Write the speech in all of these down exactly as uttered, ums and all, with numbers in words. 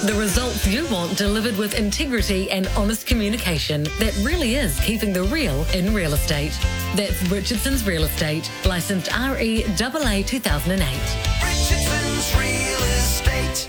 The results you want delivered with integrity and honest communication that really is keeping the real in real estate. That's Richardson's Real Estate, licensed R E A A two thousand eight. Richardson's Real Estate.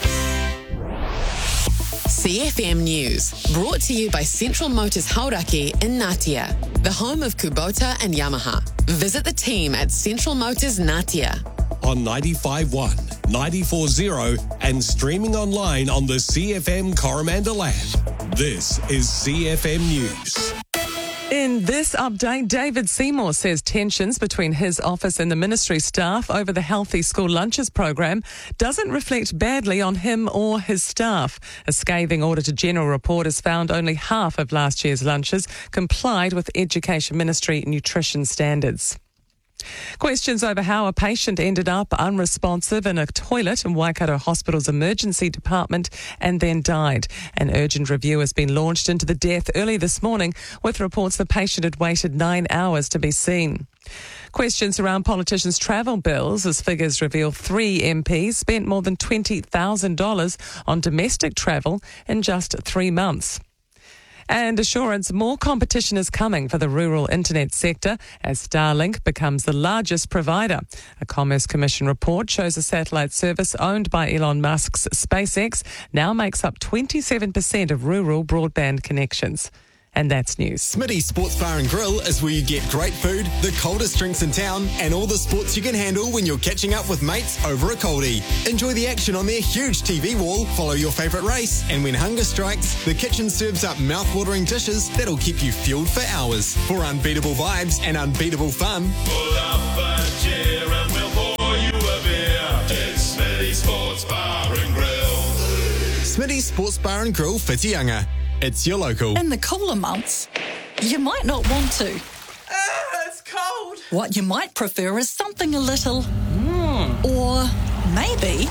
C F M News, brought to you by Central Motors Hauraki in Ngatea, the home of Kubota and Yamaha. Visit the team at Central Motors Ngatea. On ninety-five point one, ninety-four point zero and streaming online on the C F M Coromandel app. This is C F M News. In this update, David Seymour says tensions between his office and the ministry staff over the Healthy School Lunches program doesn't reflect badly on him or his staff. A scathing Auditor-General report has found only half of last year's lunches complied with Education Ministry nutrition standards. Questions over how a patient ended up unresponsive in a toilet in Waikato Hospital's emergency department and then died. An urgent review has been launched into the death early this morning, with reports the patient had waited nine hours to be seen. Questions around politicians' travel bills as figures reveal three M Ps spent more than twenty thousand dollars on domestic travel in just three months. And assurance more competition is coming for the rural internet sector as Starlink becomes the largest provider. A Commerce Commission report shows a satellite service owned by Elon Musk's SpaceX now makes up twenty-seven percent of rural broadband connections. And that's news. Smitty's Sports Bar and Grill is where you get great food, the coldest drinks in town, and all the sports you can handle when you're catching up with mates over a coldie. Enjoy the action on their huge T V wall, follow your favourite race, and when hunger strikes, the kitchen serves up mouth-watering dishes that'll keep you fueled for hours. For unbeatable vibes and unbeatable fun, pull up a chair and we'll pour you a beer. It's Smitty's Sports Bar and Grill. Smitty's Sports Bar and Grill, Whitianga. It's your local. In the cooler months, you might not want to. Uh, it's cold. What you might prefer is something a little... Mm. Or maybe...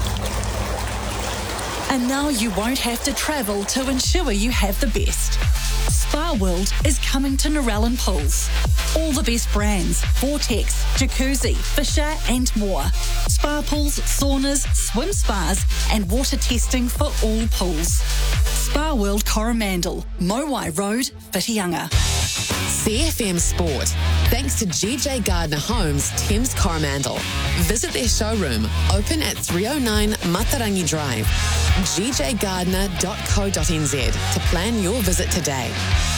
And now you won't have to travel to ensure you have the best. Spa World is coming to Narellan Pools. All the best brands, Vortex, Jacuzzi, Fisher and more. Spa pools, saunas, swim spas and water testing for all pools. Spa World Coromandel, Mowai Road, Whitianga. C F M Sport, thanks to G J Gardner Homes, Thames Coromandel. Visit their showroom, open at three oh nine Matarangi Drive, g j gardner dot co dot n z to plan your visit today.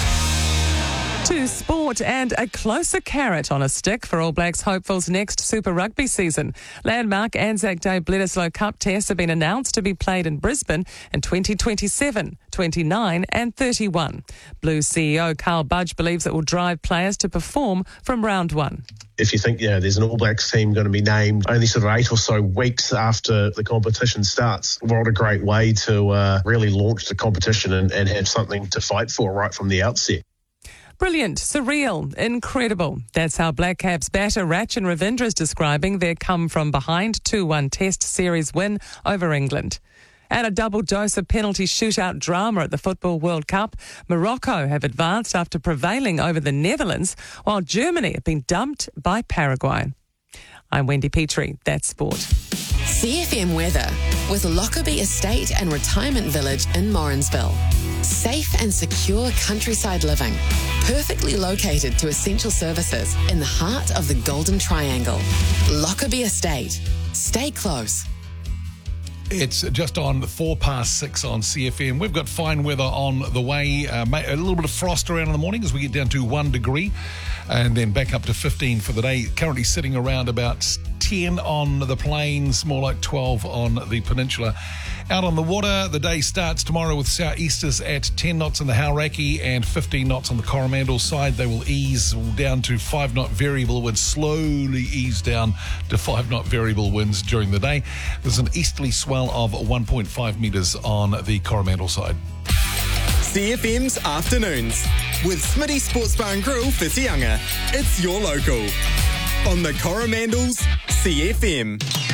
To sport and a closer carrot on a stick for All Blacks hopefuls next Super Rugby season. Landmark Anzac Day Bledisloe Cup tests have been announced to be played in Brisbane in twenty twenty-seven, twenty-nine and thirty-one. Blues C E O Carl Budge believes it will drive players to perform from round one. If you think, you know, there's an All Blacks team going to be named only sort of eight or so weeks after the competition starts, what a great way to uh, really launch the competition and, and have something to fight for right from the outset. Brilliant, surreal, incredible. That's how Black Caps batter Rachin Ravindra is describing their come-from-behind two one Test Series win over England. And a double dose of penalty shootout drama at the Football World Cup. Morocco have advanced after prevailing over the Netherlands, while Germany have been dumped by Paraguay. I'm Wendy Petrie. That's sport. C F M weather with Lockerbie Estate and Retirement Village in Morrinsville. Safe and secure countryside living, perfectly located to essential services in the heart of the Golden Triangle. Lockerbie Estate. Stay close. It's just on four past six on C F M. We've got fine weather on the way. Uh, a little bit of frost around in the morning as we get down to one degree and then back up to fifteen for the day. Currently sitting around about ten on the plains, more like twelve on the peninsula. Out on the water, the day starts tomorrow with southeasters at ten knots in the Hauraki and fifteen knots on the Coromandel side. They will ease down to five knot variable winds, slowly ease down to five knot variable winds during the day. There's an easterly swell of one point five metres on the Coromandel side. C F M's Afternoons with Smitty Sports Bar and Grill, Whitianga. It's your local. On the Coromandel's C F M.